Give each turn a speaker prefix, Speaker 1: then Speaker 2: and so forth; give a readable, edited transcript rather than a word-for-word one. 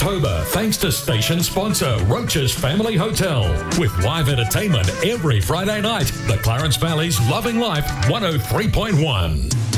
Speaker 1: October thanks to station sponsor Roach's Family Hotel with live entertainment every Friday night. The Clarence Valley's Loving Life 103.1.